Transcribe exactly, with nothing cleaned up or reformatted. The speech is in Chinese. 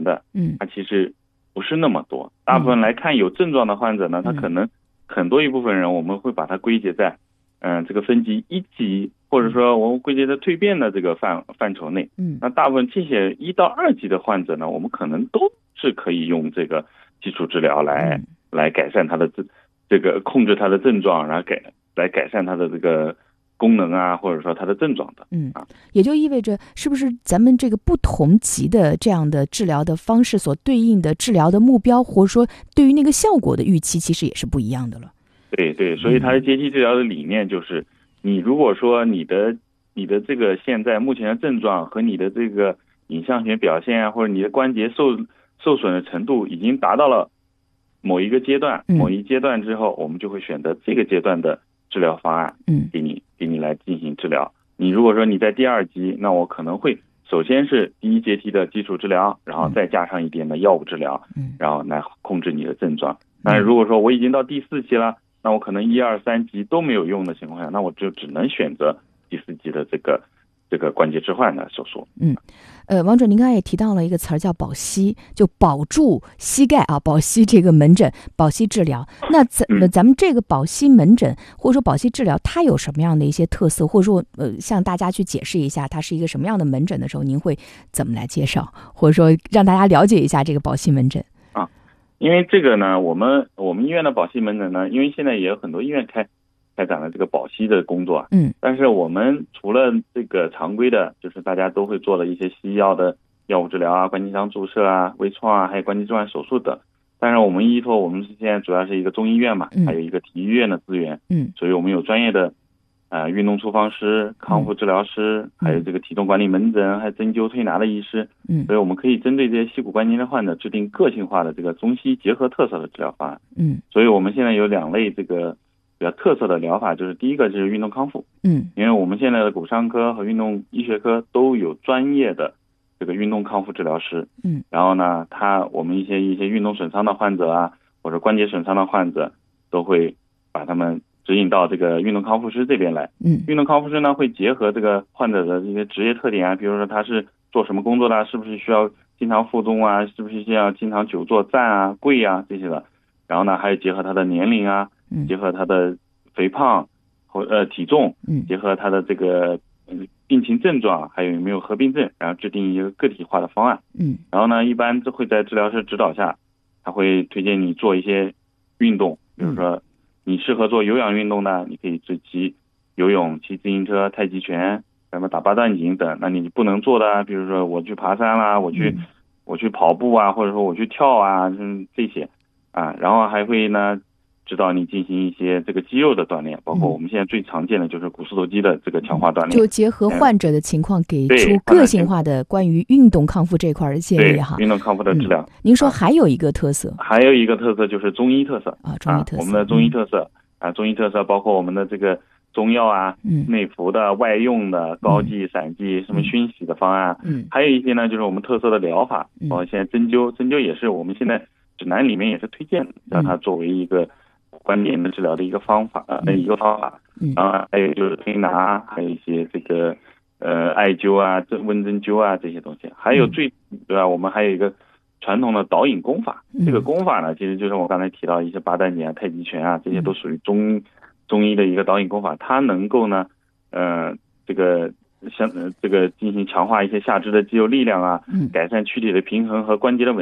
的，嗯，它其实不是那么多。大部分来看有症状的患者呢，他可能很多一部分人我们会把它归结在，嗯、呃，这个分级一级，或者说我们归结在蜕变的这个范范畴内。嗯，那大部分气血一到二级的患者呢，我们可能都是可以用这个基础治疗来、嗯、来改善他的这这个控制他的症状，然后改来改善他的这个功能啊，或者说它的症状的。 嗯，也就意味着是不是咱们这个不同级的这样的治疗的方式所对应的治疗的目标，或者说对于那个效果的预期其实也是不一样的了。 对对，所以它的阶梯治疗的理念就是，你如果说你的你的这个现在目前的症状和你的这个影像学表现啊，或者你的关节受受损的程度已经达到了某一个阶段，某一阶段之后，我们就会选择这个阶段的治疗方案，嗯，给你给你来进行治疗。你如果说你在第二级，那我可能会首先是第一阶梯的基础治疗，然后再加上一点的药物治疗，嗯，然后来控制你的症状。但是如果说我已经到第四期了，那我可能一二三级都没有用的情况下，那我就只能选择第四级的这个这个关节置换的手术。 嗯，呃，王主任，您刚才也提到了一个词儿叫保膝，就保住膝盖啊，保膝这个门诊，保膝治疗。那咱、嗯、咱们这个保膝门诊或者说保膝治疗，它有什么样的一些特色，或者说呃，向大家去解释一下它是一个什么样的门诊的时候，您会怎么来介绍，或者说让大家了解一下这个保膝门诊？ 啊，因为这个呢，我们我们医院的保膝门诊呢，因为现在也有很多医院开。开展了这个保膝的工作，嗯，但是我们除了这个常规的，就是大家都会做的一些西药的药物治疗啊、关节腔注射啊、微创啊，还有关节置换手术等。但是我们依托我们现在主要是一个中医院嘛，嗯、还有一个体育院的资源，嗯，所以我们有专业的呃运动处方师、康复治疗师，嗯、还有这个体重管理门诊，还有针灸推拿的医师，嗯，所以我们可以针对这些膝骨关节的患者制定个性化的这个中西结合特色的治疗方案，嗯，所以我们现在有两类这个。比较特色的疗法，就是第一个就是运动康复，嗯，因为我们现在的骨伤科和运动医学科都有专业的这个运动康复治疗师，嗯，然后呢，他我们一些一些运动损伤的患者啊，或者关节损伤的患者，都会把他们指引到这个运动康复师这边来，嗯，运动康复师呢会结合这个患者的这些职业特点啊，比如说他是做什么工作的，是不是需要经常负重啊，是不是需要经常久坐站啊、跪啊这些的，然后呢，还有结合他的年龄啊。结合他的肥胖或呃体重，嗯，结合他的这个病情症状，还有有没有合并症，然后制定一个个体化的方案，嗯，然后呢，一般会在治疗师指导下，他会推荐你做一些运动，比如说你适合做有氧运动的，你可以去骑游泳、骑自行车、太极拳，什么打八段锦等。那你不能做的，比如说我去爬山啦，我去、嗯、我去跑步啊，或者说我去跳啊，嗯，这些啊，然后还会呢。指导你进行一些这个肌肉的锻炼，包括我们现在最常见的就是股四头肌的这个强化锻炼， 就结合患者的情况给出个性化的关于运动康复这块的建议哈。 运动康复的治疗、嗯。 您说还有一个特色， 还有一个特色就是中医特色啊，中医特色，啊、 我们的中医特色、嗯、啊，中医特色包括我们的这个中药啊，嗯，内服的、外用的、膏剂、散剂，什么熏洗的方案，嗯，还有一些呢就是我们特色的疗法，包括现在针灸，针灸也是我们现在指南里面也是推荐的，让它作为一个。关联的治疗的一个方法，呃，一个方法，然后还有就是推拿，还有一些这个呃艾灸啊、温针灸啊这些东西，还有最对吧？我们还有一个传统的导引功法，这个功法呢，其实就是我刚才提到一些八段锦啊、太极拳啊，这些都属于中中医的一个导引功法，它能够呢，呃，这个像呃这个进行强化一些下肢的肌肉力量啊，改善躯体的平衡和关节的稳。